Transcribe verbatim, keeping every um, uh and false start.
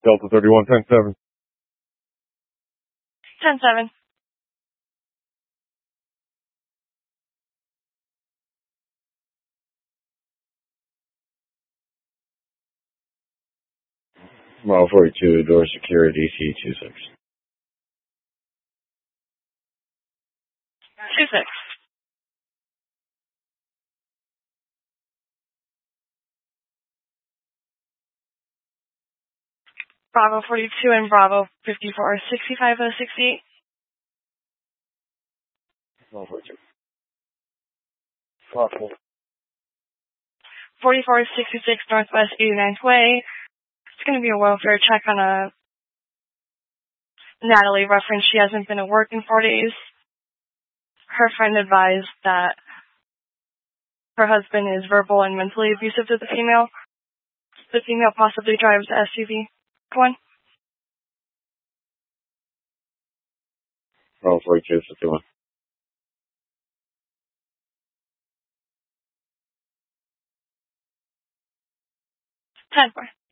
Delta thirty-one, ten seven. ten seven. Mile forty-two, door secure, D C two six. two six. Bravo forty-two and Bravo fifty-four, sixty-five oh sixty-eight. Mile forty-two. forty-four sixty-six Northwest eighty-ninth Way. It's going to be a welfare check on a Natalie reference. She hasn't been at work in four days. Her friend advised that her husband is verbal and mentally abusive to the female. The female possibly drives the S U V. Go on. Mile forty-two, fifty-one. ten four.